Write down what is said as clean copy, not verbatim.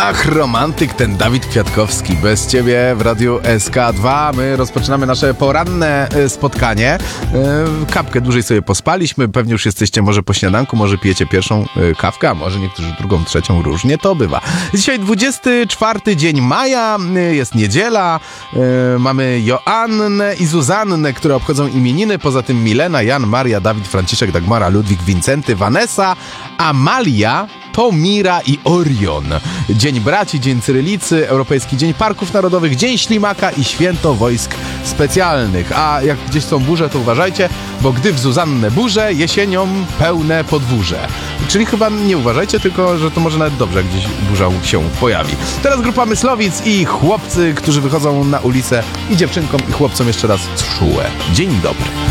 Ach, romantyk ten Dawid Kwiatkowski. Bez ciebie w Radiu SK2. My rozpoczynamy nasze poranne spotkanie. Kapkę dłużej sobie pospaliśmy. Pewnie już jesteście może po śniadanku, może pijecie pierwszą kawkę, a może niektórzy drugą, trzecią. Różnie to bywa. Dzisiaj 24 dzień maja, jest niedziela. Mamy Joannę i Zuzannę, które obchodzą imieniny. Poza tym Milena, Jan, Maria, Dawid, Franciszek, Dagmara, Ludwik, Wincenty, Vanessa, Amalia, Tomira i Orion. Dzień Braci, Dzień Cyrylicy, Europejski Dzień Parków Narodowych, Dzień Ślimaka i Święto Wojsk Specjalnych. A jak gdzieś są burze, to uważajcie, bo gdy w Zuzannę burze, jesienią pełne podwórze. Czyli chyba nie uważajcie, tylko że to może nawet dobrze, jak gdzieś burza się pojawi. Teraz grupa Myslowic i chłopcy, którzy wychodzą na ulicę, i dziewczynkom i chłopcom jeszcze raz czułe. Dzień dobry.